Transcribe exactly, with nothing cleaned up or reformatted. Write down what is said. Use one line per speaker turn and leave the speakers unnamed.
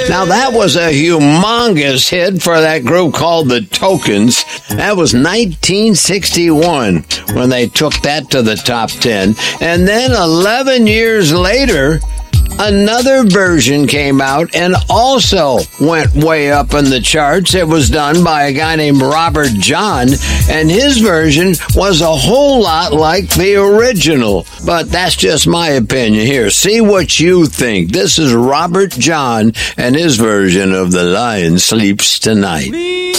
Now, that was a humongous hit for that group called the Tokens. That was nineteen sixty-one when they took that to the top ten. And then eleven years later, another version came out and also went way up in the charts. It was done by a guy named Robert John, and his version was a whole lot like the original. But that's just my opinion here. See what you think. This is Robert John and his version of The Lion Sleeps Tonight.